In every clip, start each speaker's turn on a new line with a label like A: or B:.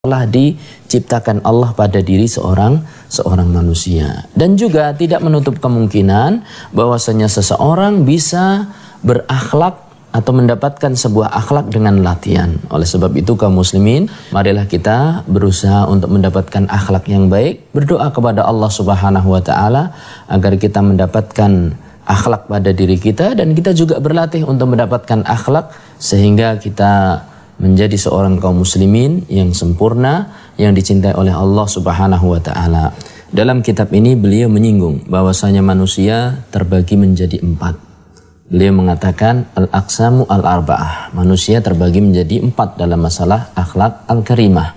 A: telah diciptakan Allah pada diri seorang manusia. Dan juga tidak menutup kemungkinan bahwasanya seseorang bisa berakhlak atau mendapatkan sebuah akhlak dengan latihan. Oleh sebab itu kaum muslimin, marilah kita berusaha untuk mendapatkan akhlak yang baik, berdoa kepada Allah Subhanahu wa taala agar kita mendapatkan akhlak pada diri kita, dan kita juga berlatih untuk mendapatkan akhlak sehingga kita menjadi seorang kaum muslimin yang sempurna, yang dicintai oleh Allah Subhanahu wa taala. Dalam kitab ini beliau menyinggung bahwasanya manusia terbagi menjadi 4. Beliau mengatakan al-aqsamu al-arba'ah. Manusia terbagi menjadi 4 dalam masalah akhlak al-karimah.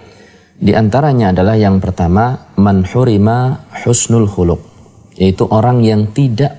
A: Di antaranya adalah yang pertama, man hurima husnul khuluq, yaitu orang yang tidak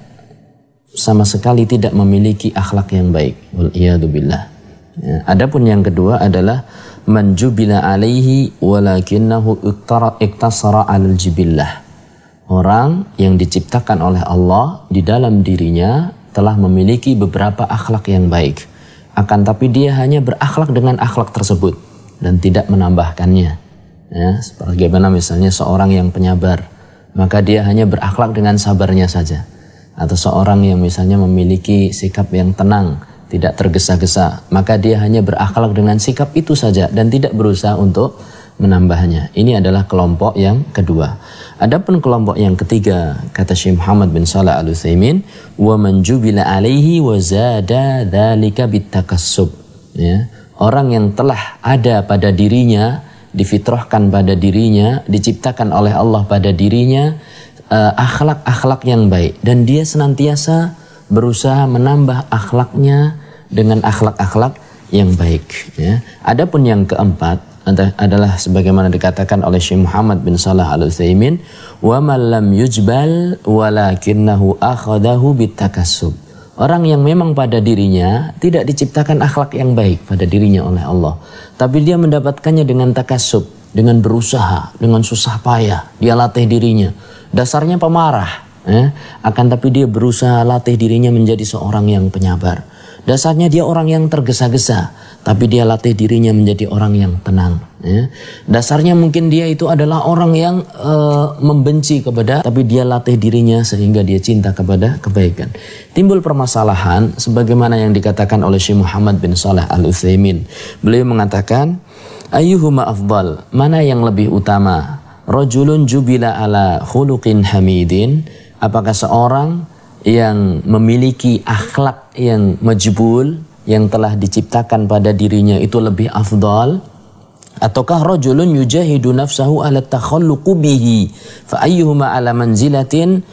A: sama sekali tidak memiliki akhlak yang baik. Wal iyadu billah. Ya, adapun yang kedua adalah manjubila alaihi walakinnahu iktasara alal jibillah. Orang yang diciptakan oleh Allah di dalam dirinya telah memiliki beberapa akhlak yang baik, akan tapi dia hanya berakhlak dengan akhlak tersebut dan tidak menambahkannya. Ya, sebagaimana misalnya seorang yang penyabar, maka dia hanya berakhlak dengan sabarnya saja. Atau seorang yang misalnya memiliki sikap yang tenang, tidak tergesa-gesa, maka dia hanya berakhlak dengan sikap itu saja dan tidak berusaha untuk menambahnya. Ini adalah kelompok yang kedua. Adapun kelompok yang ketiga, kata Syekh Muhammad bin Shalih Al-Utsaimin, wa man jubila alaihi wa zada dzalika bitakassub. Ya, orang yang telah ada pada dirinya, difitrahkan pada dirinya, diciptakan oleh Allah pada dirinya akhlak-akhlak yang baik, dan dia senantiasa berusaha menambah akhlaknya dengan akhlak-akhlak yang baik. Ya. Adapun yang keempat adalah sebagaimana dikatakan oleh Syekh Muhammad bin Shalih Al-Utsaimin, wa man lam yujbal walakinnahu akhadahu bitakassub. Orang yang memang pada dirinya tidak diciptakan akhlak yang baik pada dirinya oleh Allah, tapi dia mendapatkannya dengan takassub, dengan berusaha, dengan susah payah, dia latih dirinya. Dasarnya pemarah, akan tapi dia berusaha latih dirinya menjadi seorang yang penyabar. Dasarnya dia orang yang tergesa-gesa, tapi dia latih dirinya menjadi orang yang tenang. Dasarnya mungkin dia itu adalah orang yang membenci kepada, tapi dia latih dirinya sehingga dia cinta kepada kebaikan. Timbul permasalahan sebagaimana yang dikatakan oleh Syekh Muhammad bin Shalih Al-Utsaimin. Beliau mengatakan, ayyuhuma afdal, mana yang lebih utama? Rajulun jubila ala khuluqin hamidin, apakah seorang yang memiliki akhlak yang majbul, yang telah diciptakan pada dirinya itu lebih afdal, ataukah rajulun yujahidu nafsahu ala takhalluqu bihi fa ayyuhuma ala manzilatin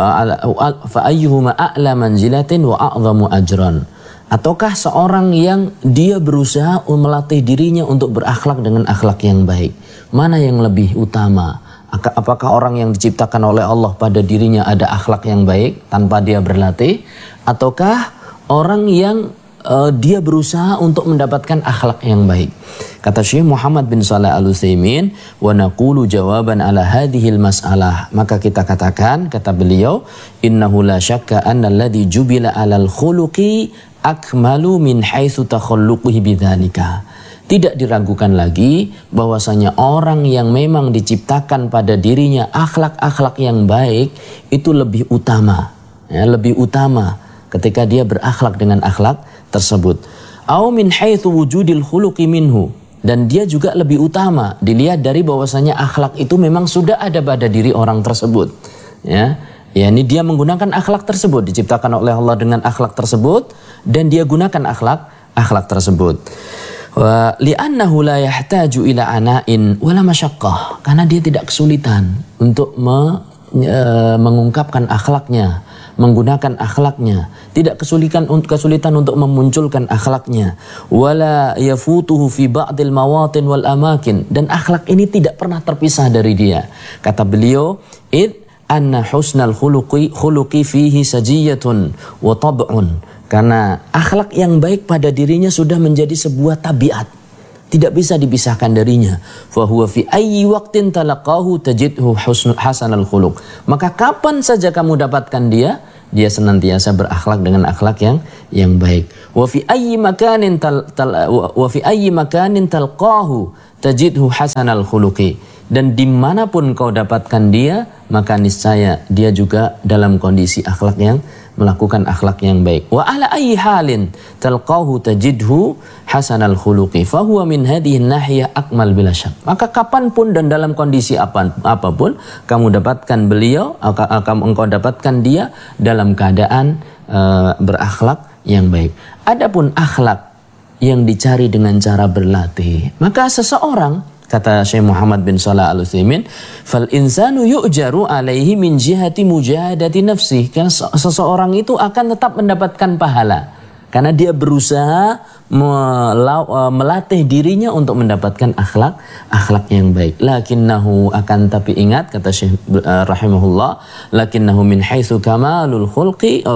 A: fa ayyuhuma a'la manzilatin wa a'zamu ajran. Ataukah seorang yang dia berusaha melatih dirinya untuk berakhlak dengan akhlak yang baik, mana yang lebih utama? Apakah orang yang diciptakan oleh Allah pada dirinya ada akhlak yang baik tanpa dia berlatih, ataukah orang yang dia berusaha untuk mendapatkan akhlak yang baik? Kata Syekh Muhammad bin Shalih Al-Utsaimin, wa naqulu jawaban ala hadhil mas'alah, maka kita katakan, kata beliau, innahu la syakka anna alladhi jubila alal khuluqi akmalu min haitsu takhalluqihi bidzalika. Tidak diragukan lagi bahwasanya orang yang memang diciptakan pada dirinya akhlak-akhlak yang baik itu lebih utama, ya, lebih utama ketika dia berakhlak dengan akhlak tersebut. Au min haitsu wujudil khuluqi minhu, dan dia juga lebih utama dilihat dari bahwasanya akhlak itu memang sudah ada pada diri orang tersebut. Ya, ini dia menggunakan akhlak tersebut, diciptakan oleh Allah dengan akhlak tersebut, dan dia gunakan akhlak tersebut. Wa li'annahu la yahtaju ila ana'in wala masyaqqah, karena dia tidak kesulitan untuk mengungkapkan akhlaknya, menggunakan akhlaknya, tidak kesulitan untuk memunculkan akhlaknya. Wala yafutuhu fi ba'dil mawatin wal amakin, dan akhlak ini tidak pernah terpisah dari dia. Kata beliau, anna husnal khuluqi fihi sajiyatun wa tab'un, karena akhlak yang baik pada dirinya sudah menjadi sebuah tabiat, tidak bisa dipisahkan darinya. Fa huwa fi ayyi waqtin talaqahu tajidhu hasanal khuluq, maka kapan saja kamu dapatkan dia senantiasa berakhlak dengan akhlak yang baik. Wa fi ayyi makanin talqahu tajidhu hasanal khuluqi, dan dimanapun kau dapatkan dia, maka niscaya dia juga dalam kondisi akhlak yang melakukan akhlak yang baik. Wa ala ayyi halin talqahu tajidhu hasanal khuluqi fahuwa min hadhihi nahiyah akmal bila syak. Maka kapanpun dan dalam kondisi apapun kamu dapatkan beliau, engkau dapatkan dia dalam keadaan berakhlak yang baik. Adapun akhlak yang dicari dengan cara berlatih, maka seseorang, kata Syekh Muhammad bin Shalih Al-Utsaimin, fal insanu yu'jaru alaihi min jihati mujahadati nafsi. Karena seseorang itu akan tetap mendapatkan pahala karena dia berusaha melatih dirinya untuk mendapatkan akhlak yang baik. Lakinnahu, akan tapi ingat, kata Syekh rahimahullah, lakinnahu min haitsu kamalul khuluqi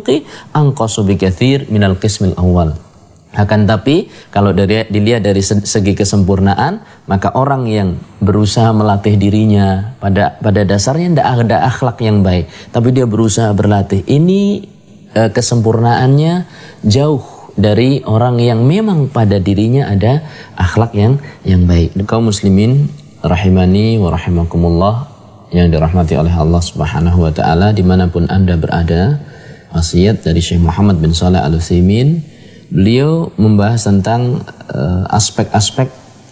A: anqasu bi katsir minal qismil awal. Akan tapi kalau dilihat dari segi kesempurnaan, maka orang yang berusaha melatih dirinya pada dasarnya tidak ada akhlak yang baik, tapi dia berusaha berlatih, ini kesempurnaannya jauh dari orang yang memang pada dirinya ada akhlak yang baik. Kaum muslimin rahimani wa rahimakumullah yang dirahmati oleh Allah Subhanahu wa taala, dimanapun Anda berada, wasiat dari Syekh Muhammad bin Shalih Al-Utsaimin, beliau membahas tentang aspek-aspek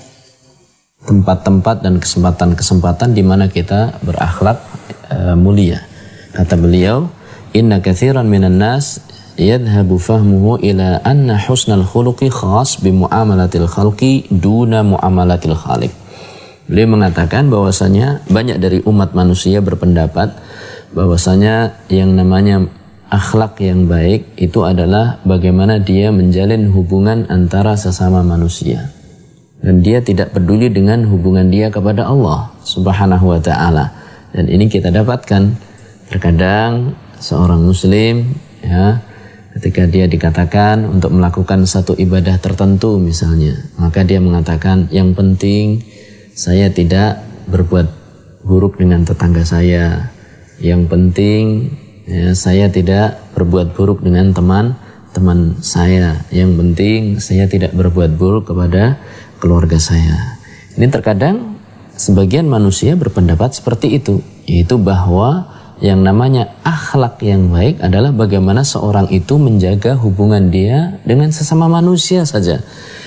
A: tempat-tempat dan kesempatan-kesempatan di mana kita berakhlak mulia. Kata beliau, inna katsiran minan nas yadhhabu fahmuhu ila anna husnal khuluqi khas bi muamalatil khalqi duna muamalatil khaliq. Beliau mengatakan bahwasanya banyak dari umat manusia berpendapat bahwasanya yang namanya akhlak yang baik itu adalah bagaimana dia menjalin hubungan antara sesama manusia, dan dia tidak peduli dengan hubungan dia kepada Allah Subhanahu wa taala. Dan ini kita dapatkan terkadang seorang muslim, ya, ketika dia dikatakan untuk melakukan satu ibadah tertentu misalnya, maka dia mengatakan, yang penting saya tidak berbuat buruk dengan tetangga saya, yang penting saya tidak berbuat buruk dengan teman-teman saya, yang penting saya tidak berbuat buruk kepada keluarga saya. Ini terkadang sebagian manusia berpendapat seperti itu, yaitu bahwa yang namanya akhlak yang baik adalah bagaimana seorang itu menjaga hubungan dia dengan sesama manusia saja,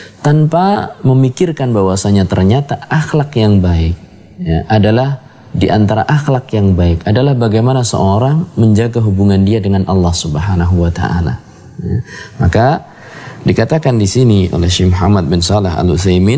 A: tanpa memikirkan bahwasanya ternyata akhlak yang baik adalah, di antara akhlak yang baik adalah bagaimana seorang menjaga hubungan dia dengan Allah Subhanahu wa taala. Maka dikatakan di sini oleh Syekh Muhammad bin Shalih Al-Utsaimin,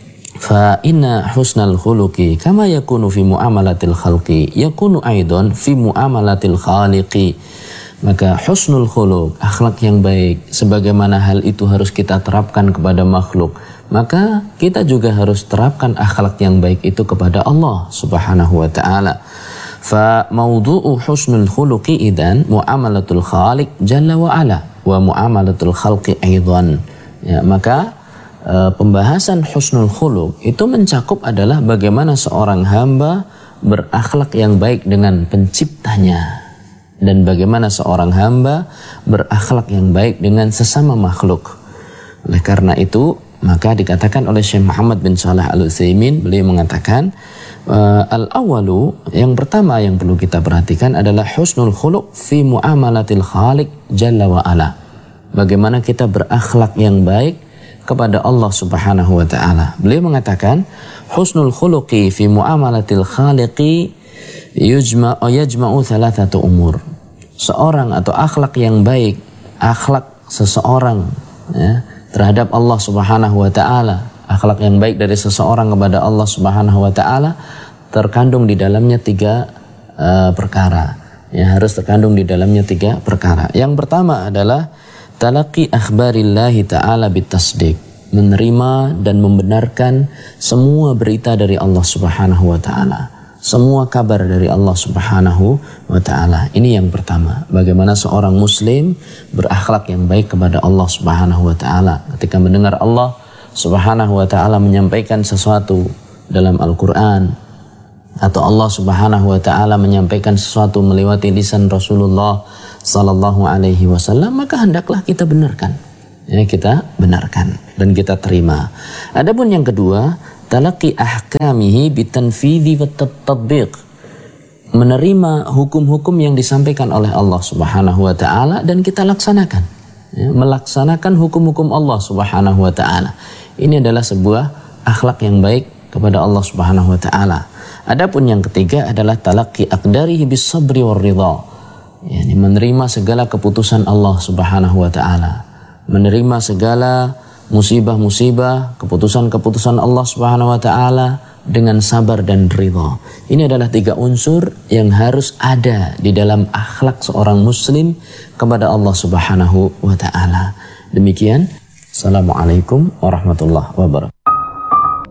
A: fa inna husnal khuluqi kama yakunu fi muamalatil khalqi yakunu aidan fi muamalatil khaliqi. Maka husnul khuluq, akhlak yang baik, sebagaimana hal itu harus kita terapkan kepada makhluk, maka kita juga harus terapkan akhlak yang baik itu kepada Allah Subhanahu wa taala. Fa mawdu'u husnul khuluqi idan muamalatul khaliq jalla wa ala wa muamalatul khalqi aidan. Ya, maka pembahasan husnul khuluq itu mencakup adalah bagaimana seorang hamba berakhlak yang baik dengan penciptanya, dan bagaimana seorang hamba berakhlak yang baik dengan sesama makhluk. Oleh karena itu, maka dikatakan oleh Syekh Muhammad bin Shalih Al-Utsaimin, beliau mengatakan, al-awwalu, yang pertama yang perlu kita perhatikan adalah husnul khuluq fi muamalatil khaliq jalla wa ala. Bagaimana kita berakhlak yang baik kepada Allah Subhanahu wa taala. Beliau mengatakan, husnul khuluqi fi muamalatil khaliqi yajma'u thalathatu umur. Seorang atau akhlak yang baik, akhlak seseorang terhadap Allah Subhanahu wa taala, akhlak yang baik dari seseorang kepada Allah Subhanahu wa taala terkandung di dalamnya tiga perkara. Harus terkandung di dalamnya tiga perkara. Yang pertama adalah talaqi akhbarillahi ta'ala bitasdiq, menerima dan membenarkan semua berita dari Allah Subhanahu wa taala, semua kabar dari Allah Subhanahu wa taala. Ini yang pertama, bagaimana seorang muslim berakhlak yang baik kepada Allah Subhanahu wa taala. Ketika mendengar Allah Subhanahu wa taala menyampaikan sesuatu dalam Al-Qur'an, atau Allah Subhanahu wa taala menyampaikan sesuatu melewati lisan Rasulullah sallallahu alaihi wasallam, maka hendaklah kita benarkan. Kita benarkan dan kita terima. Adapun yang kedua, talaqi ahkamihi bitanfidhi wa tatbiq. Menerima hukum-hukum yang disampaikan oleh Allah Subhanahu wa taala dan kita laksanakan. Ya, melaksanakan hukum-hukum Allah Subhanahu wa taala. Ini adalah sebuah akhlak yang baik kepada Allah Subhanahu wa taala. Adapun yang ketiga adalah talaqi aqdarihi bis sabri war ridha. Yani menerima segala keputusan Allah Subhanahu wa taala. Menerima segala musibah-musibah, keputusan-keputusan Allah Subhanahu wa taala dengan sabar dan ridha. Ini adalah 3 unsur yang harus ada di dalam akhlak seorang muslim kepada Allah Subhanahu wa taala. Demikian. Assalamualaikum warahmatullahi wabarakatuh.